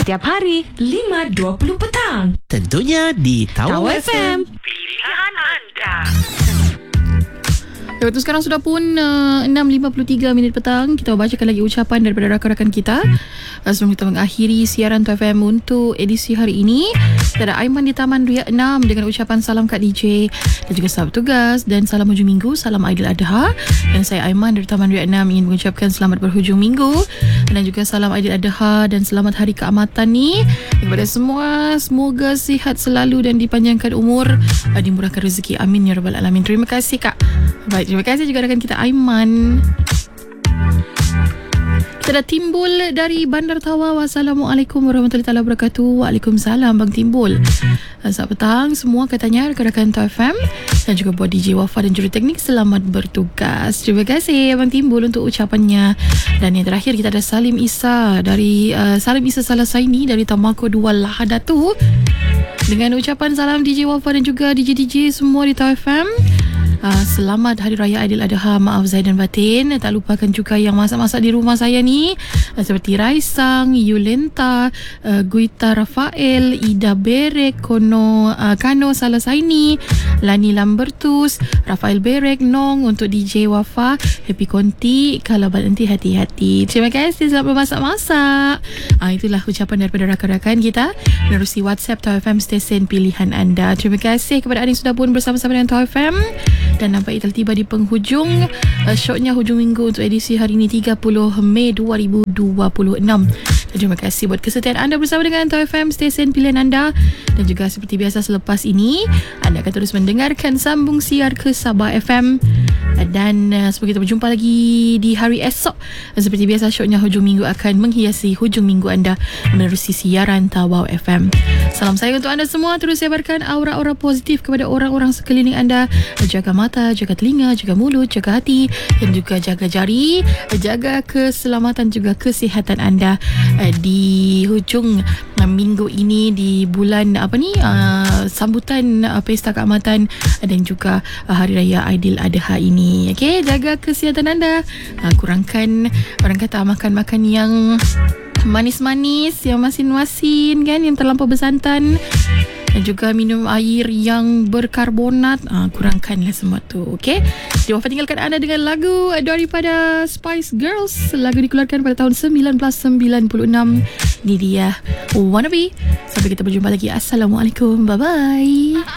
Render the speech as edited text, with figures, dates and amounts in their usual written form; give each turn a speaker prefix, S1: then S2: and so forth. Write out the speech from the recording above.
S1: Setiap hari 5.20 petang.
S2: Tentunya di Tawau FM.
S1: Pilihan anda.
S3: Waktu sekarang sudah pun 6.53 minit petang. Kita bacakan lagi ucapan daripada rakan-rakan kita sebelum kita mengakhiri siaran Tawau FM untuk edisi hari ini. Kita ada Aiman di Taman Riyad 6 dengan ucapan salam Kak DJ dan juga sahabat tugas dan salam hujung minggu, salam Aidiladha. Dan saya Aiman dari Taman Riyad 6 ingin mengucapkan selamat berhujung minggu dan juga salam Aidiladha dan selamat hari keamatan ni kepada semua. Semoga sihat selalu dan dipanjangkan umur, dimurahkan rezeki, amin ya rabbal alamin. Terima kasih Kak. Baik, terima kasih juga rakan kita Aiman. Kita dah Timbul dari Bandar Tawau. Assalamualaikum warahmatullahi wabarakatuh. Waalaikumsalam Bang Timbul. Selamat petang semua katanya rakan-rakan Tawau FM dan juga buat DJ Wafa dan juruteknik, selamat bertugas. Terima kasih Bang Timbul untuk ucapannya. Dan yang terakhir kita ada Salim Isa dari Salim Isa Salasaini dari Tamako 2 Lahadatu dengan ucapan salam DJ Wafa dan juga DJ semua di Tawau FM. Selamat Hari Raya Aidiladha. Maaf zahir dan batin. Tak lupakan juga yang masak-masak di rumah saya ni, seperti Raisang, Yulenta, Guita Rafael, Ida Berek, Kano Salasaini, Lani Lambertus, Rafael Berek, Nong, untuk DJ Wafa, Happy Konti, kalau nanti hati-hati. Terima kasih selamat bermasak-masak. Itulah ucapan daripada rakan-rakan kita menerusi WhatsApp Tawau FM stesen pilihan anda. Terima kasih kepada anda yang sudah pun bersama-sama dengan Tawau FM. Dan nampaknya telah tiba di penghujung shotnya hujung minggu untuk edisi hari ini 30 Mei 2026. Dan terima kasih buat kesetiaan anda bersama dengan Tawau FM stesen pilihan anda. Dan juga seperti biasa selepas ini anda akan terus mendengarkan sambung siar ke Sabah FM. Dan semoga kita berjumpa lagi di hari esok. Seperti biasa shotnya hujung minggu akan menghiasi hujung minggu anda menerusi siaran Tawau FM. Salam saya untuk anda semua. Terus sebarkan aura-aura positif kepada orang-orang sekeliling anda. Jaga mata, jaga telinga, jaga mulut, jaga hati dan juga jaga jari. Jaga keselamatan juga kesihatan anda di hujung minggu ini, di bulan sambutan Pesta Keamatan dan juga Hari Raya Aidiladha ini. Okey, jaga kesihatan anda. Kurangkan, orang kata, makan-makan yang manis-manis, yang masin-masin kan, yang terlampau bersantan, dan juga minum air yang berkarbonat. Kurangkanlah semua tu. Okey, jadi Wafa tinggalkan anda dengan lagu daripada Spice Girls. Lagu dikeluarkan pada tahun 1996. Ini dia Wannabe. Sampai kita berjumpa lagi. Assalamualaikum, bye bye.